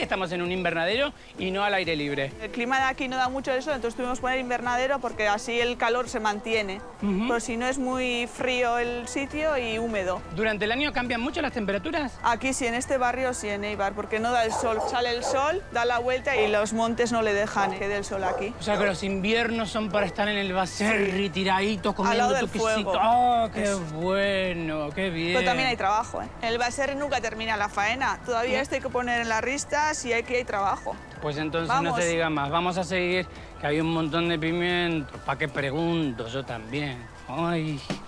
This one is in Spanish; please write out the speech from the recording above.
que estamos en un invernadero y no al aire libre? El clima de aquí no da mucho de sol, entonces tuvimos que poner invernadero porque así el calor se mantiene. Pero si no es muy frío el sitio y húmedo. ¿Durante el año cambian mucho las temperaturas? Aquí sí, en este barrio sí, en Eibar, porque no da el sol. Sale el sol, da la vuelta y los montes no le dejan que dé el sol aquí. O sea que los inviernos son para estar en el baserri, tiraditos, comiendo lado del tu quesito. fuego. ¡Oh, qué bueno, qué bien! Pero también hay trabajo, ¿eh? El baserri nunca termina la faena. Todavía esto hay que poner en las ristas y hay trabajo. Pues entonces no Vamos. se diga más. Vamos a seguir, que hay un montón de pimientos. ¿Para qué pregunto? Yo también. Ay...